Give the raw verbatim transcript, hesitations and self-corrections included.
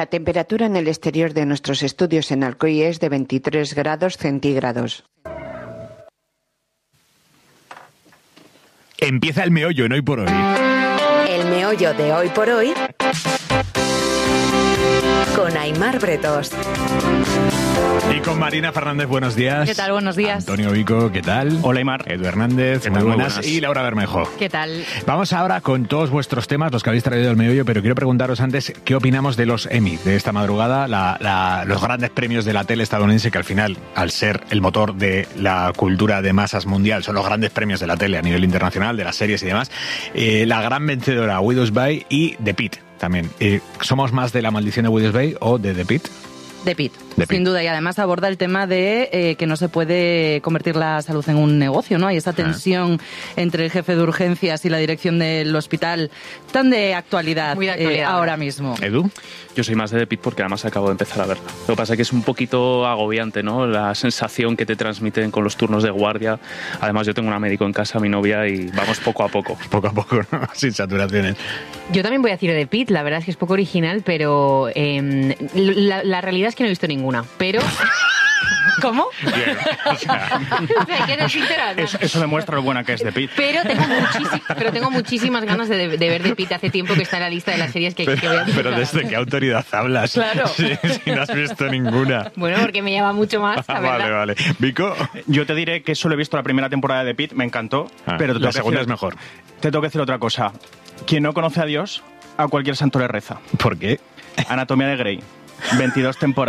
La temperatura en el exterior de nuestros estudios en Alcoy es de veintitrés grados centígrados. Empieza el meollo en Hoy por Hoy. El meollo de Hoy por Hoy con Aimar Bretos. Y con Marina Fernández, buenos días. ¿Qué tal? Buenos días. Antonio Vico, ¿qué tal? Hola, Aimar. Edu Hernández, muy buenas. buenas. Y Laura Bermejo. ¿Qué tal? Vamos ahora con todos vuestros temas, los que habéis traído al meollo, pero quiero preguntaros antes qué opinamos de los Emmy de esta madrugada, la, la, los grandes premios de la tele estadounidense, que al final, al ser el motor de la cultura de masas mundial, son los grandes premios de la tele a nivel internacional, de las series y demás. Eh, la gran vencedora, Widow's Bay, y The Pitt también. Eh, ¿Somos más de La maldición de Widow's Bay o de The Pitt? The Pitt, sin duda, y además aborda el tema de eh, que no se puede convertir la salud en un negocio, ¿no? Hay esa tensión ah. entre el jefe de urgencias y la dirección del hospital, tan de actualidad, Muy de actualidad eh, ahora mismo. ¿Edu? Yo soy más de The Pitt porque además acabo de empezar a verla. Lo que pasa es que es un poquito agobiante, ¿no? La sensación que te transmiten con los turnos de guardia. Además, yo tengo una médico en casa, mi novia, y vamos poco a poco. Poco a poco, ¿no? Sin saturaciones. Yo también voy a decir The Pitt, la verdad es que es poco original, pero eh, la, la realidad es que no he visto ninguna, pero... ¿Cómo? Bien, o sea, o sea, ¿qué decir, eso, eso demuestra lo buena que es The Pitt. Pero tengo, muchísi- pero tengo muchísimas ganas de, de ver The Pitt. Hace tiempo que está en la lista de las series que, pero, que voy a Pero ¿desde qué autoridad hablas? Claro. Si, si no has visto ninguna. Bueno, porque me llama mucho más, la verdad. Vale, vale. ¿Vico? Yo te diré que solo he visto la primera temporada de The Pitt, me encantó. Ah, pero te la tengo que segunda decir, es mejor. Te tengo que decir otra cosa. Quien no conoce a Dios, a cualquier santo le reza. ¿Por qué? Anatomía de Grey, veintidós temporadas.